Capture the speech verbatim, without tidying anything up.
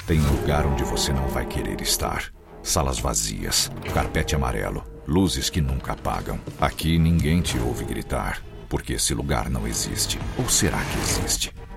Tem um lugar onde você não vai querer estar. Salas vazias, carpete amarelo, luzes que nunca apagam. Aqui ninguém te ouve gritar, porque esse lugar não existe. Ou será que existe?